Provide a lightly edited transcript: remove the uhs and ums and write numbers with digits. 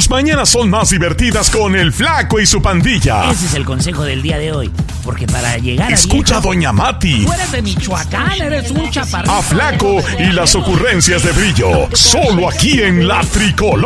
Tus mañanas son más divertidas con el Flaco y su pandilla. Ese es el consejo del día de hoy. Porque para llegar a Escucha a Doña Mati. Tú eres de Michoacán, eres un chaparrito. A Flaco y las ocurrencias de Brillo. Solo aquí en La Tricolor.